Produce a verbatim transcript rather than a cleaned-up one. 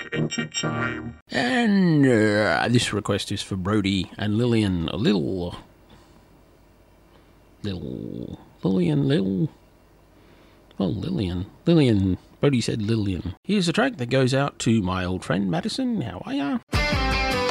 enter time. And uh, this request is for Brody and Lillian. A little... Little... Lillian, little... Oh, Lillian. Lillian. Brody said Lillian. Here's a track that goes out to my old friend Madison. How are ya?